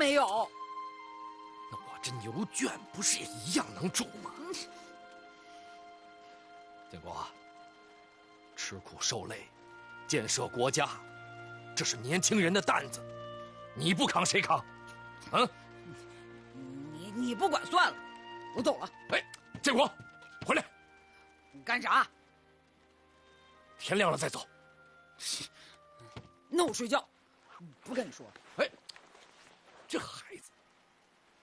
没有。 那我这牛圈不是也一样能住吗？建国，吃苦受累，建设国家，这是年轻人的担子，你不扛谁扛？啊？ 你不管算了，我走了。 哎，建国，回来！ 你干啥？ 天亮了再走。 那我睡觉，不跟你说。 哎，这孩子。